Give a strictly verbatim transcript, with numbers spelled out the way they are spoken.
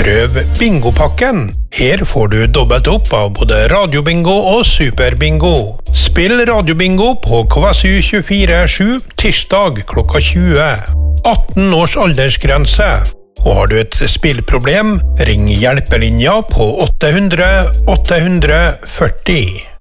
Prøv bingopakken. Her får du dobbelt opp av både radiobingo og superbingo. Spill radiobingo på Kvasu tjuefire sju tirsdag klokka tjue. atten års aldersgrense. Og har du et spillproblem, ring hjelpelinja på åtte hundre åtte hundre førti.